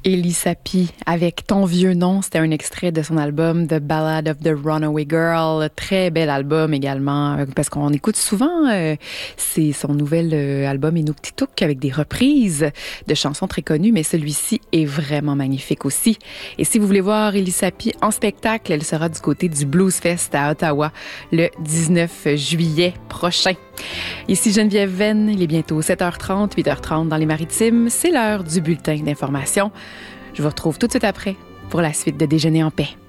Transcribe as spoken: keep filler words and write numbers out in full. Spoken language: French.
Elie Sapi avec Ton vieux nom, c'était un extrait de son album The Ballad of the Runaway Girl, très bel album également parce qu'on écoute souvent euh, c'est son nouvel euh, album Inuktitut avec des reprises de chansons très connues, mais celui-ci est vraiment magnifique aussi. Et si vous voulez voir Elie Sapi en spectacle, elle sera du côté du Blues Fest à Ottawa le dix-neuf juillet prochain. Ici Geneviève Venn, il est bientôt sept heures trente, huit heures trente dans les Maritimes, c'est l'heure du bulletin d'information. Je vous retrouve tout de suite après pour la suite de Déjeuner en paix.